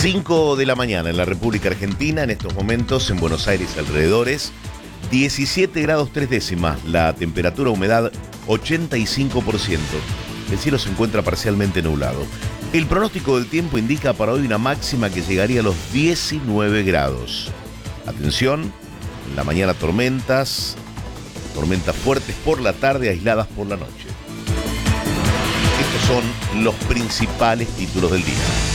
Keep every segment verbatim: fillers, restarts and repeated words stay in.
cinco de la mañana en la República Argentina, en estos momentos en Buenos Aires y alrededores, diecisiete grados tres décimas, la temperatura, humedad ochenta y cinco por ciento. El cielo se encuentra parcialmente nublado. El pronóstico del tiempo indica para hoy una máxima que llegaría a los diecinueve grados. Atención, en la mañana tormentas, tormentas fuertes por la tarde, aisladas por la noche. Estos son los principales títulos del día.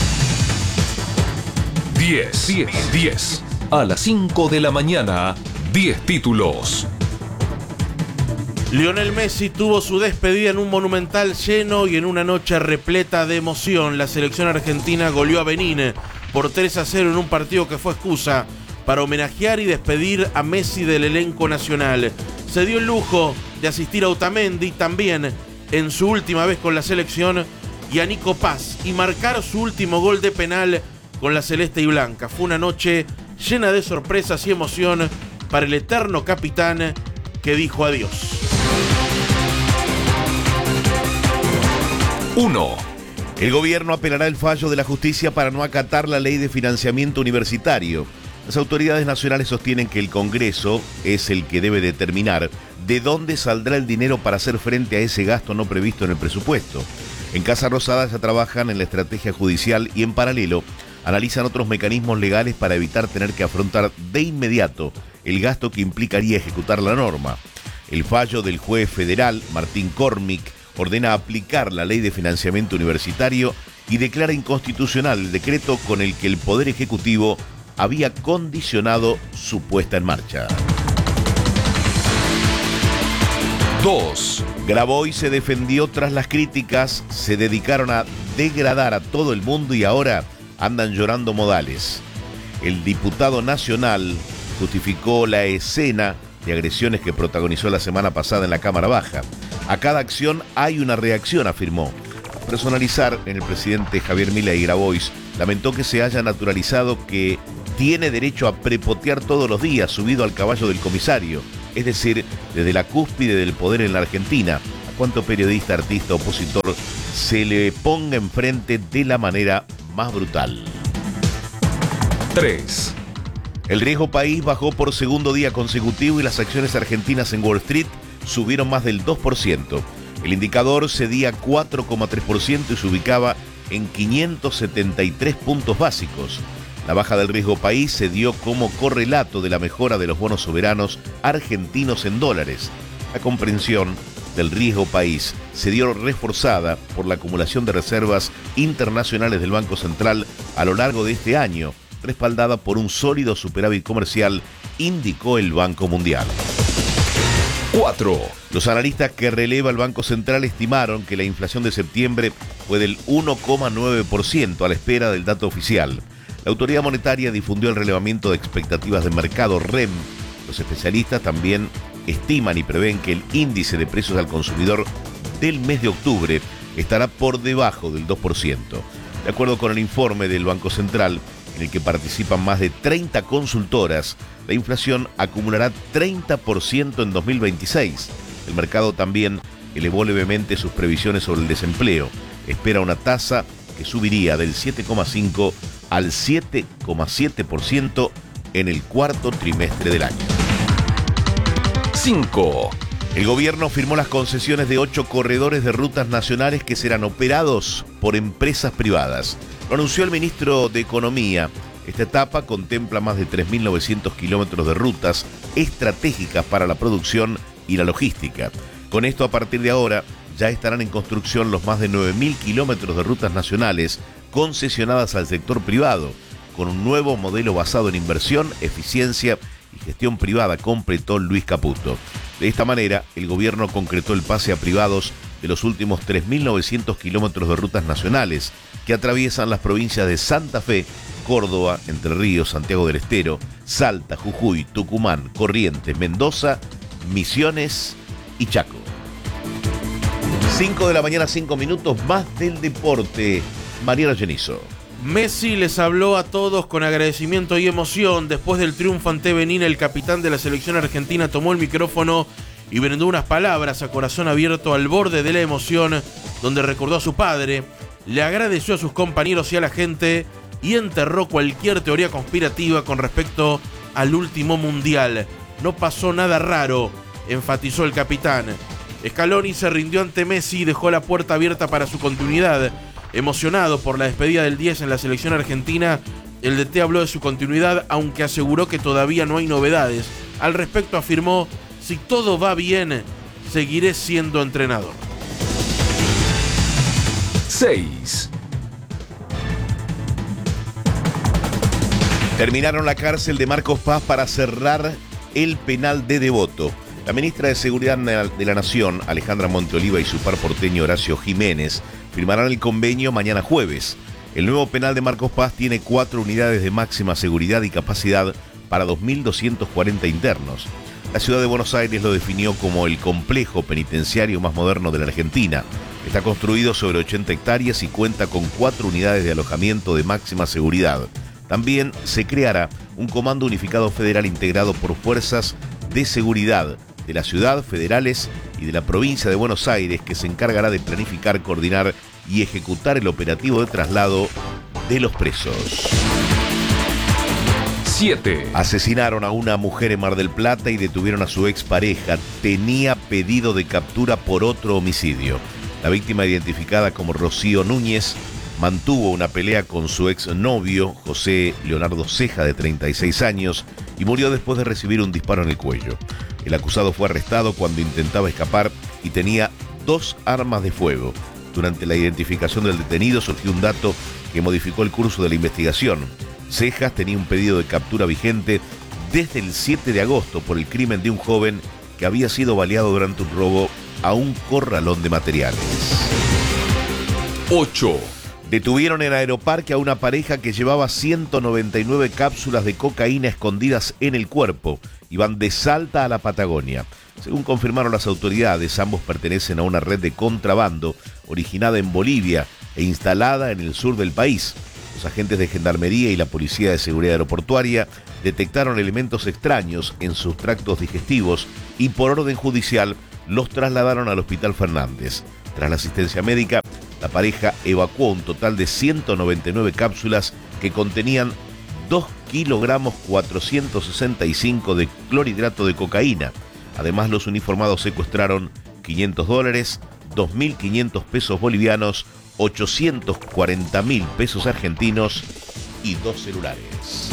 diez, diez, diez. A las cinco de la mañana, diez títulos. Lionel Messi tuvo su despedida en un Monumental lleno y en una noche repleta de emoción. La selección argentina goleó a Benín por tres a cero en un partido que fue excusa para homenajear y despedir a Messi del elenco nacional. Se dio el lujo de asistir a Otamendi también en su última vez con la selección y a Nico Paz y marcar su último gol de penal con la celeste y blanca. Fue una noche llena de sorpresas y emoción para el eterno capitán que dijo adiós. uno. El gobierno apelará el fallo de la justicia para no acatar la ley de financiamiento universitario. Las autoridades nacionales sostienen que el Congreso es el que debe determinar de dónde saldrá el dinero para hacer frente a ese gasto no previsto en el presupuesto. En Casa Rosada ya trabajan en la estrategia judicial y en paralelo analizan otros mecanismos legales para evitar tener que afrontar de inmediato el gasto que implicaría ejecutar la norma. El fallo del juez federal Martín Cormick ordena aplicar la ley de financiamiento universitario y declara inconstitucional el decreto con el que el Poder Ejecutivo había condicionado su puesta en marcha. dos. Graboy se defendió tras las críticas, se dedicaron a degradar a todo el mundo y ahora andan llorando modales. El diputado nacional justificó la escena de agresiones que protagonizó la semana pasada en la Cámara Baja. A cada acción hay una reacción, afirmó. Personalizar en el presidente Javier Milei, Grabois lamentó que se haya naturalizado que tiene derecho a prepotear todos los días subido al caballo del comisario, es decir, desde la cúspide del poder en la Argentina, a cuanto periodista, artista, opositor se le ponga enfrente de la manera más brutal. tres. El riesgo país bajó por segundo día consecutivo y las acciones argentinas en Wall Street subieron más del dos por ciento. El indicador cedía cuatro coma tres por ciento y se ubicaba en quinientos setenta y tres puntos básicos. La baja del riesgo país se dio como correlato de la mejora de los bonos soberanos argentinos en dólares. La comprensión del riesgo país se dio reforzada por la acumulación de reservas internacionales del Banco Central a lo largo de este año, respaldada por un sólido superávit comercial, indicó el Banco Mundial. cuatro. Los analistas que releva el Banco Central estimaron que la inflación de septiembre fue del uno coma nueve por ciento a la espera del dato oficial. La autoridad monetaria difundió el relevamiento de expectativas de mercado R E M. Los especialistas también estiman y prevén que el índice de precios al consumidor del mes de octubre estará por debajo del dos por ciento. De acuerdo con el informe del Banco Central, en el que participan más de treinta consultoras, la inflación acumulará treinta por ciento en dos mil veintiséis. El mercado también elevó levemente sus previsiones sobre el desempleo. Espera una tasa que subiría del siete coma cinco al siete coma siete por ciento en el cuarto trimestre del año. cinco. El gobierno firmó las concesiones de ocho corredores de rutas nacionales que serán operados por empresas privadas. Lo anunció el ministro de Economía. Esta etapa contempla más de tres mil novecientos kilómetros de rutas estratégicas para la producción y la logística. Con esto, a partir de ahora, ya estarán en construcción los más de nueve mil kilómetros de rutas nacionales concesionadas al sector privado, con un nuevo modelo basado en inversión, eficiencia y gestión privada, completó Luis Caputo. De esta manera, el gobierno concretó el pase a privados de los últimos tres mil novecientos kilómetros de rutas nacionales que atraviesan las provincias de Santa Fe, Córdoba, Entre Ríos, Santiago del Estero, Salta, Jujuy, Tucumán, Corrientes, Mendoza, Misiones y Chaco. cinco de la mañana, cinco minutos, más del deporte. Mariana Genizo. Messi les habló a todos con agradecimiento y emoción. Después del triunfo ante Benín, el capitán de la selección argentina tomó el micrófono y brindó unas palabras a corazón abierto al borde de la emoción, donde recordó a su padre, le agradeció a sus compañeros y a la gente y enterró cualquier teoría conspirativa con respecto al último mundial. No pasó nada raro, enfatizó el capitán. Scaloni se rindió ante Messi y dejó la puerta abierta para su continuidad. Emocionado por la despedida del diez en la selección argentina, el D T habló de su continuidad, aunque aseguró que todavía no hay novedades. Al respecto afirmó: si todo va bien, seguiré siendo entrenador. seis. Terminaron la cárcel de Marcos Paz para cerrar el penal de Devoto. La ministra de Seguridad de la Nación, Alejandra Monteoliva, y su par porteño Horacio Jiménez firmarán el convenio mañana jueves. El nuevo penal de Marcos Paz tiene cuatro unidades de máxima seguridad y capacidad para dos mil doscientos cuarenta internos. La ciudad de Buenos Aires lo definió como el complejo penitenciario más moderno de la Argentina. Está construido sobre ochenta hectáreas y cuenta con cuatro unidades de alojamiento de máxima seguridad. También se creará un comando unificado federal integrado por fuerzas de seguridad de la ciudad, federales y de la provincia de Buenos Aires, que se encargará de planificar, coordinar y ejecutar el operativo de traslado de los presos. siete. Asesinaron a una mujer en Mar del Plata y detuvieron a su expareja. Tenía pedido de captura por otro homicidio. La víctima, identificada como Rocío Núñez, mantuvo una pelea con su exnovio, José Leonardo Ceja, de treinta y seis años, y murió después de recibir un disparo en el cuello. El acusado fue arrestado cuando intentaba escapar y tenía dos armas de fuego. Durante la identificación del detenido surgió un dato que modificó el curso de la investigación. Cejas tenía un pedido de captura vigente desde el siete de agosto por el crimen de un joven que había sido baleado durante un robo a un corralón de materiales. ocho. Detuvieron en Aeroparque a una pareja que llevaba ciento noventa y nueve cápsulas de cocaína escondidas en el cuerpo. Iban de Salta a la Patagonia. Según confirmaron las autoridades, ambos pertenecen a una red de contrabando originada en Bolivia e instalada en el sur del país. Los agentes de Gendarmería y la Policía de Seguridad Aeroportuaria detectaron elementos extraños en sus tractos digestivos y por orden judicial los trasladaron al Hospital Fernández. Tras la asistencia médica, la pareja evacuó un total de ciento noventa y nueve cápsulas que contenían dos kilogramos cuatrocientos sesenta y cinco de clorhidrato de cocaína. Además, los uniformados secuestraron quinientos dólares, dos mil quinientos pesos bolivianos, ochocientos cuarenta mil pesos argentinos y dos celulares.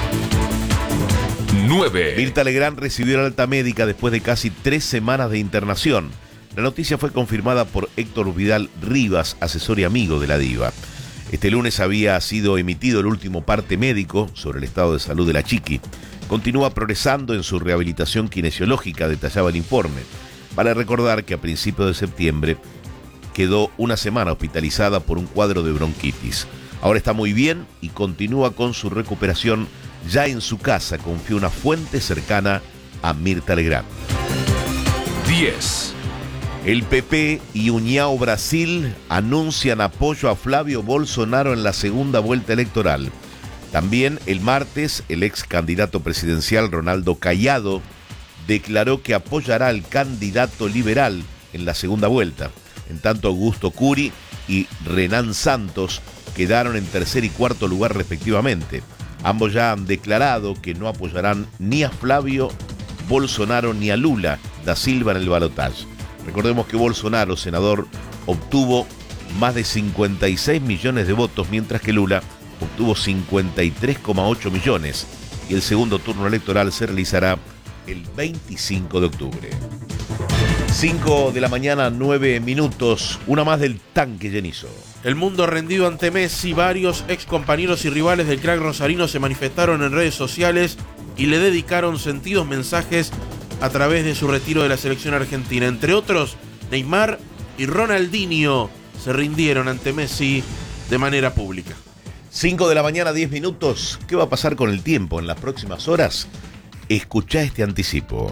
nueve. Mirta Legrand recibió la alta médica después de casi tres semanas de internación. La noticia fue confirmada por Héctor Vidal Rivas, asesor y amigo de la diva. Este lunes había sido emitido el último parte médico sobre el estado de salud de la chiqui. Continúa progresando en su rehabilitación kinesiológica, detallaba el informe. Vale recordar que a principios de septiembre quedó una semana hospitalizada por un cuadro de bronquitis. Ahora está muy bien y continúa con su recuperación ya en su casa, confió una fuente cercana a Mirta Legrand. diez. El P P y União Brasil anuncian apoyo a Flavio Bolsonaro en la segunda vuelta electoral. También el martes, el ex candidato presidencial Ronaldo Caiado declaró que apoyará al candidato liberal en la segunda vuelta. En tanto, Augusto Curi y Renan Santos quedaron en tercer y cuarto lugar respectivamente. Ambos ya han declarado que no apoyarán ni a Flavio Bolsonaro ni a Lula da Silva en el balotaje. Recordemos que Bolsonaro, senador, obtuvo más de cincuenta y seis millones de votos, mientras que Lula obtuvo cincuenta y tres coma ocho millones. Y el segundo turno electoral se realizará el veinticinco de octubre. cinco de la mañana, nueve minutos. Una más del tanque llenizo. El mundo rendido ante Messi. Varios ex compañeros y rivales del crack rosarino se manifestaron en redes sociales y le dedicaron sentidos mensajes a través de su retiro de la selección argentina. Entre otros, Neymar y Ronaldinho se rindieron ante Messi de manera pública. cinco de la mañana, diez minutos. ¿Qué va a pasar con el tiempo en las próximas horas? Escuchá este anticipo.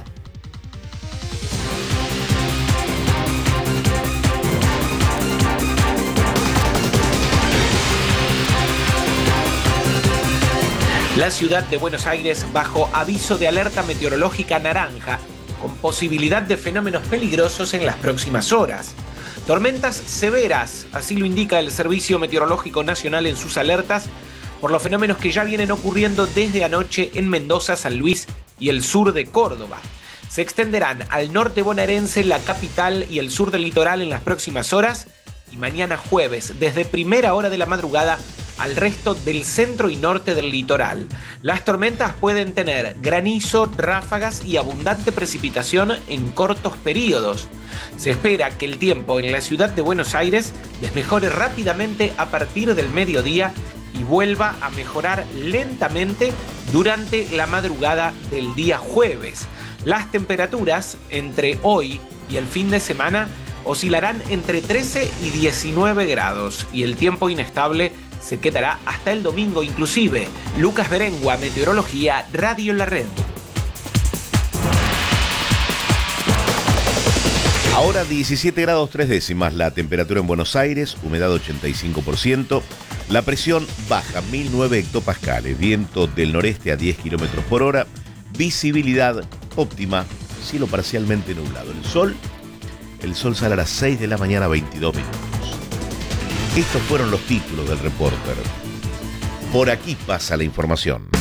La ciudad de Buenos Aires bajo aviso de alerta meteorológica naranja, con posibilidad de fenómenos peligrosos en las próximas horas. Tormentas severas, así lo indica el Servicio Meteorológico Nacional en sus alertas, por los fenómenos que ya vienen ocurriendo desde anoche en Mendoza, San Luis y el sur de Córdoba. Se extenderán al norte bonaerense, la capital y el sur del litoral en las próximas horas, y mañana jueves, desde primera hora de la madrugada, al resto del centro y norte del litoral. Las tormentas pueden tener granizo, ráfagas y abundante precipitación en cortos periodos. Se espera que el tiempo en la ciudad de Buenos Aires desmejore rápidamente a partir del mediodía y vuelva a mejorar lentamente durante la madrugada del día jueves. Las temperaturas entre hoy y el fin de semana oscilarán entre trece y diecinueve grados y el tiempo inestable se quedará hasta el domingo inclusive. Lucas Berengua, Meteorología, Radio La Red. Ahora diecisiete grados tres décimas la temperatura en Buenos Aires, humedad ochenta y cinco por ciento, la presión baja mil nueve hectopascales, viento del noreste a diez kilómetros por hora, visibilidad óptima, cielo parcialmente nublado. El sol, el sol sale a las seis de la mañana, veintidós minutos. Estos fueron los títulos del Reporter. Por aquí pasa la información.